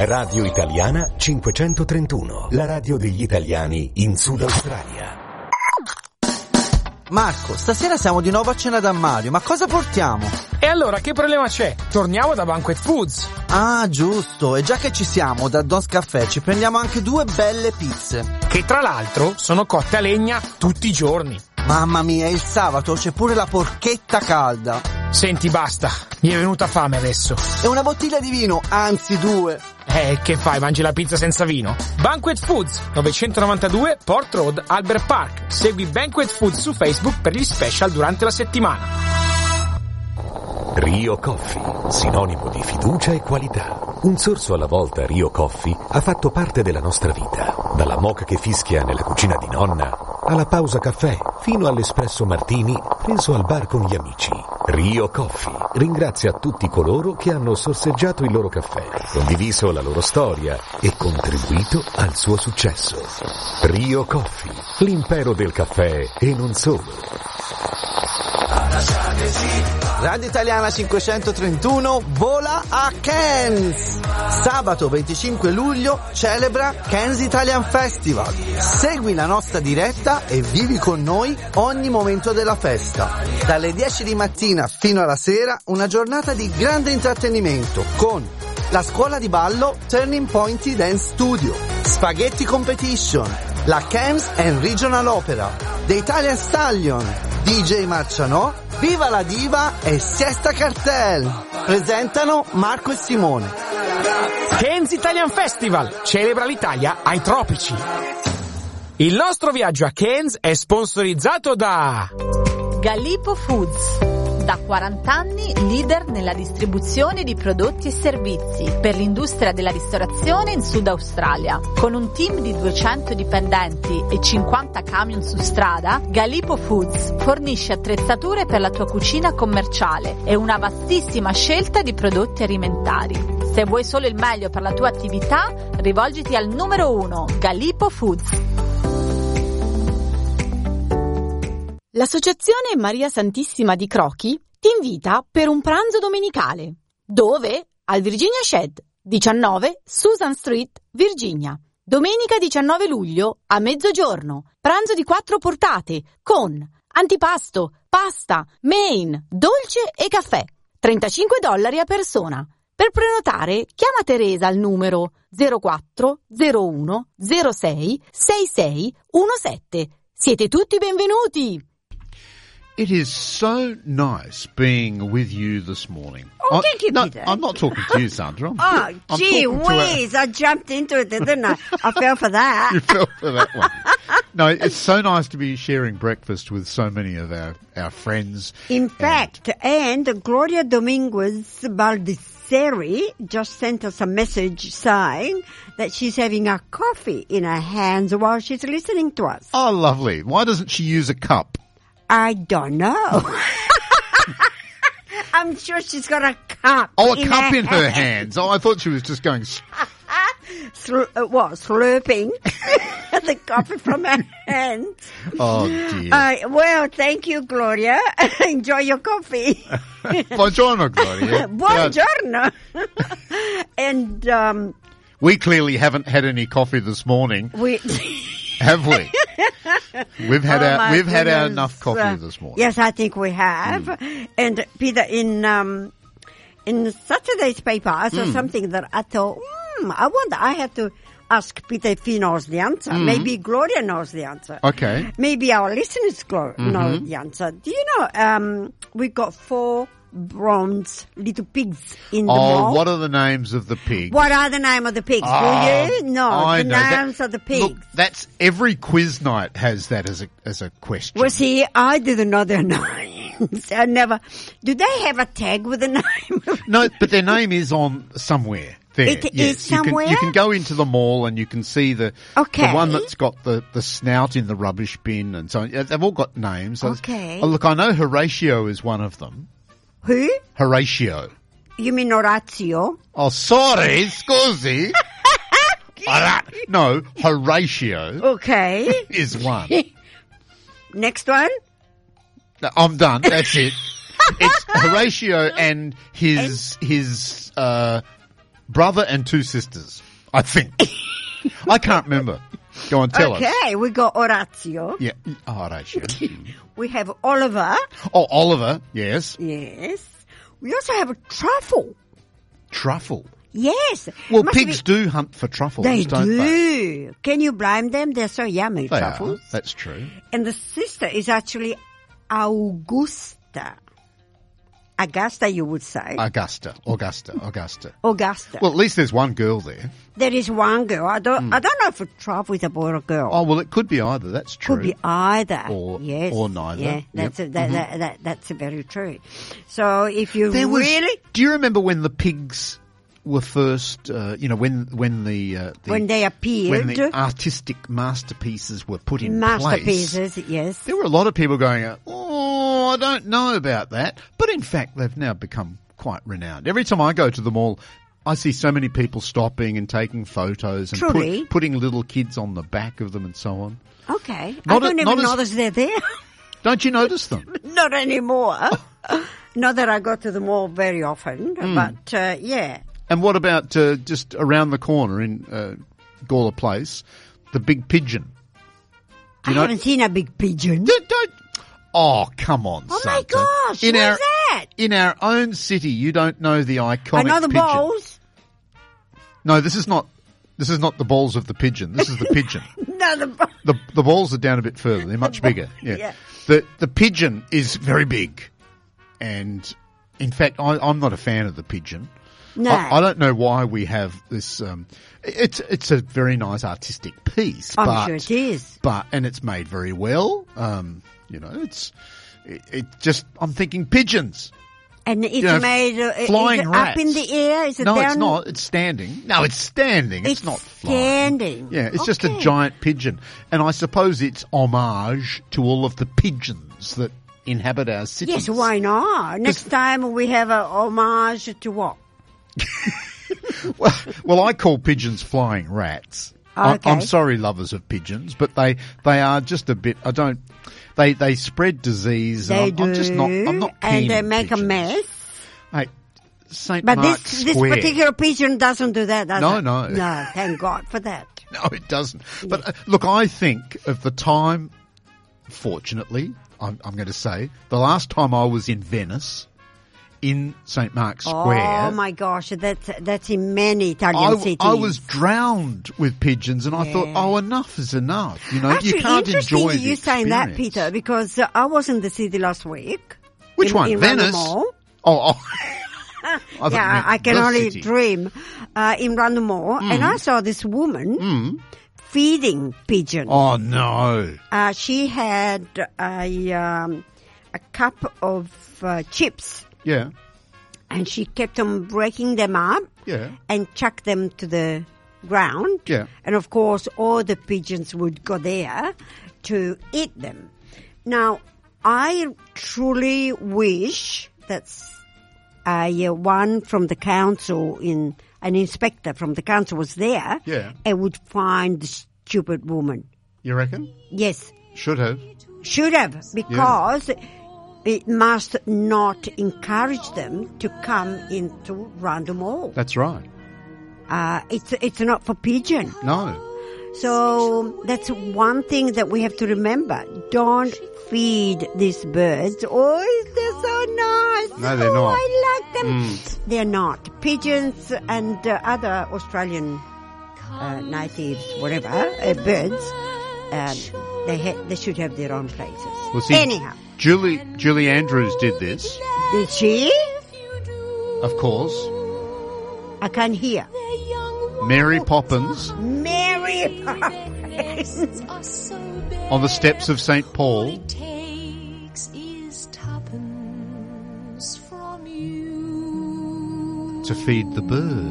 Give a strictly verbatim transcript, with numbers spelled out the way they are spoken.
Radio Italiana cinquecentotrentuno, la radio degli italiani in Sud Australia. Marco, stasera siamo di nuovo a cena da Mario, ma cosa portiamo? E allora che problema c'è? Torniamo da Banquet Foods. Ah, giusto, e già che ci siamo, da Don's Caffè ci prendiamo anche due belle pizze. Che tra l'altro sono cotte a legna tutti i giorni. Mamma mia, il sabato c'è pure la porchetta calda. Senti, basta, mi è venuta fame adesso. E una bottiglia di vino, anzi due. Eh, che fai, mangi la pizza senza vino? Banquet Foods, novecentonovantadue Port Road, Albert Park. Segui Banquet Foods su Facebook per gli special durante la settimana. Rio Coffee, sinonimo di fiducia e qualità. Un sorso alla volta Rio Coffee ha fatto parte della nostra vita. Dalla moka che fischia nella cucina di nonna, alla pausa caffè, fino all'espresso martini preso al bar con gli amici. Rio Coffee ringrazia tutti coloro che hanno sorseggiato il loro caffè, condiviso la loro storia e contribuito al suo successo. Rio Coffee, l'impero del caffè e non solo. Radio Italiana cinquecentotrentuno vola a Cairns. Sabato venticinque luglio celebra Cairns Italian Festival. Segui la nostra diretta e vivi con noi ogni momento della festa. Dalle dieci di mattina fino alla sera una giornata di grande intrattenimento con la scuola di ballo Turning Point Dance Studio, Spaghetti Competition, la Cairns and Regional Opera, The Italian Stallion, D J Marcianò, Viva la Diva e Siesta Cartel. Presentano Marco e Simone. Cairns Italian Festival celebra l'Italia ai tropici. Il nostro viaggio a Cairns è sponsorizzato da Galipo Foods. Da quaranta anni leader nella distribuzione di prodotti e servizi per l'industria della ristorazione in Sud Australia. Con un team di duecento dipendenti e cinquanta camion su strada, Galipo Foods fornisce attrezzature per la tua cucina commerciale e una vastissima scelta di prodotti alimentari. Se vuoi solo il meglio per la tua attività, rivolgiti al numero uno, Galipo Foods. L'Associazione Maria Santissima di Crochi ti invita per un pranzo domenicale. Dove? Al Virginia Shed, diciannove Susan Street, Virginia. Domenica diciannove luglio a mezzogiorno. Pranzo di quattro portate con antipasto, pasta, main, dolce e caffè. trentacinque dollari a persona. Per prenotare chiama Teresa al numero zero quattro zero uno zero sei sei sei uno sette. Siete tutti benvenuti! It is so nice being with you this morning. Oh, I, thank you, no, Peter. I'm not talking to you, Sandra. I'm, Oh, I'm gee talking to our- whiz, I jumped into it, didn't I? I fell for that. You fell for that one. No, it's so nice to be sharing breakfast with so many of our, our friends. In fact, and Gloria Dominguez Baldisseri just sent us a message saying that she's having a coffee in her hands while she's listening to us. Oh, lovely. Why doesn't she use a cup? I don't know. I'm sure she's got a cup. Oh, a in cup her in her hand. hands. Oh, I thought she was just going... s- Slur- uh, what, slurping the coffee from her hands. Oh, dear. Uh, well, thank you, Gloria. Enjoy your coffee. Buongiorno, Gloria. Buongiorno. And um, We clearly haven't had any coffee this morning, we... have we? We've had Oh, our my we've had our goodness. enough coffee Uh, this morning. Yes, I think we have. Mm. And Peter, in um, in Saturday's paper, I saw Mm. something that I thought, hmm, I wonder. I had to ask Peter if he knows the answer. Mm. Maybe Gloria knows the answer. Okay. Maybe our listeners glo- know Mhm. the answer. Do you know? Um, we've got four bronze little pigs in the Oh, mall. what are the names of the pigs? What are the name of the pigs? Ah, Do you know I the know. That- names of the pigs? Look, that's every quiz night has that as a as a question. Well, see, I didn't know their names. I never. Do they have a tag with a name? No, but their name is on somewhere. There, It is yes. You somewhere? can, you can go into the mall and you can see the Okay. the one that's got the, the snout in the rubbish bin and so on. Yeah, they've all got names. Okay. Oh, look, I know Horatio is one of them. Who? Horatio. You mean Orazio? Oh, sorry, scusi. Hora- no, Horatio Okay. is one. Next one? No, I'm done. That's it. It's Horatio and his his uh brother and two sisters, I think. I can't remember. Go on, tell us. Okay, we got Orazio. Yeah, oh, Horatio. We have Oliver. Oh, Oliver, yes. Yes. We also have a truffle. Truffle. Yes. Well, Must pigs be- do hunt for truffles, They don't do. they? Can you blame them? They're so yummy, They truffles. are. That's true. And the sister is actually Augusta. Augusta, you would say. Augusta, Augusta, Augusta. Augusta. Well, at least there's one girl there. There is one girl. I don't. I don't know if a truffle is a boy or a girl. Oh, well, it could be either. That's true. Could be either. Or- yes. or neither. Yeah, that's Yep. a, that, that, that, that's a very true. So if you There was, really do you remember when the pigs were first, uh, you know, when when the, uh, the when they appeared, when the artistic masterpieces were put in place, masterpieces, yes. there were a lot of people going, oh, I don't know about that. But in fact, they've now become quite renowned. Every time I go to the mall, I see so many people stopping and taking photos and Truly. put, putting little kids on the back of them and so on. Okay. Not I a- don't not even as- notice they're there. Don't you notice them? Not anymore. Not that I go to the mall very often, but uh, yeah. And what about uh, just around the corner in uh, Gawler Place, the big pigeon? Do I you know? haven't seen a big pigeon. Don't, don't- oh, come on, Oh my Santa. gosh, in where's our, that? In our own city, you don't know the iconic I know the pigeon. balls. No, this is not. This is not the balls of the pigeon. This is the pigeon. No, the balls. The the balls are down a bit further. They're much bigger. Yeah. Yeah. The the pigeon is very big, and in fact, I, I'm not a fan of the pigeon. No. I, I don't know why we have this. Um, it's it's a very nice artistic piece. I'm but, sure it is. But and it's made very well. Um, you know, it's it, it just. I'm thinking pigeons. And it's You know, made uh, flying is it rats. up in the air? Is it No, down? it's not. It's standing. No, it's standing. It's, It's not flying. standing. Yeah, it's just a Okay. giant pigeon. And I suppose it's homage to all of the pigeons that inhabit our cities. Yes, why not? Next time we have a homage to what? Well, well, I call pigeons flying rats. I, Okay. I'm sorry, lovers of pigeons, but they, they are just a bit. I don't. They they spread disease. They and do, I'm, I'm just not. I'm not keen and they on make pigeons. a mess. Hey, Saint But Mark's this this Square. particular pigeon doesn't do that, does No, it? no. No, thank God for that. No, it doesn't. But uh, look, I think of the time. Fortunately, I'm, I'm going to say the last time I was in Venice, in Saint Mark's Square. Oh my gosh, that's that's in many Italian I, cities. I was drowned with pigeons, and I thought, Yeah. oh, enough is enough. You know, Actually, you can't interesting enjoy that the you saying that, experience. Peter, because uh, I was in the city last week. Which in, one? in Venice? Random Mall. Oh, oh. I thought you Yeah, meant I can the only city. dream. Uh, in Random Mall, Mm. and I saw this woman feeding pigeons. Oh no! Uh, she had a um, a cup of uh, chips, Yeah, and she kept on breaking them up yeah, and chuck them to the ground. Yeah. And of course, all the pigeons would go there to eat them. Now, I truly wish that uh, one from the council, in an inspector from the council was there, Yeah. and would find the stupid woman. you reckon? Yes, Should have. should have, because it must not encourage them to come into Random Mall. That's right. Uh, it's it's not for pigeon. No. So that's one thing that we have to remember. Don't feed these birds. Oh, they're so nice. No, they're oh, not. I like them. They're not. Pigeons and uh, other Australian uh, natives, whatever, uh, birds, um, they ha- they should have their own places. Well, see, Anyhow, Julie Julie Andrews did this, did she? of course. I can't hear. Mary Poppins Mary Poppins. on the steps of Saint Paul. To feed the birds.